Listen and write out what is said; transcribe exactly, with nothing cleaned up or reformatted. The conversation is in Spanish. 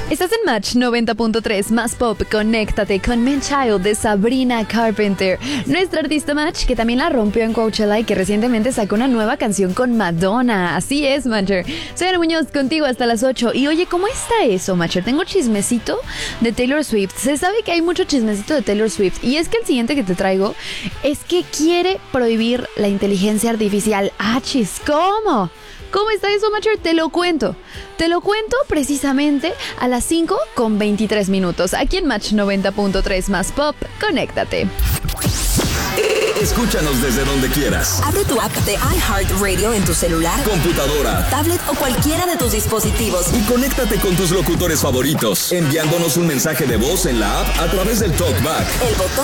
Estás en Match noventa punto tres, más pop, conéctate con Man Child de Sabrina Carpenter, nuestra artista Match que también la rompió en Coachella y que recientemente sacó una nueva canción con Madonna. Así es, Matcher. Soy Ana Muñoz, contigo hasta las ocho. Y oye, ¿cómo está eso, Matcher? Tengo chismecito de Taylor Swift. Se sabe que hay mucho chismecito de Taylor Swift y es que el siguiente que te traigo es que quiere prohibir la inteligencia artificial. Ah, chis, ¿cómo? ¿Cómo está eso, Matcher? Te lo cuento. Te lo cuento precisamente a las cinco con veintitrés minutos. Aquí en Match noventa punto tres más pop, conéctate. Escúchanos desde donde quieras. Abre tu app de iHeartRadio en tu celular, computadora, tablet o cualquiera de tus dispositivos. Y conéctate con tus locutores favoritos, enviándonos un mensaje de voz en la app a través del TalkBack. El botón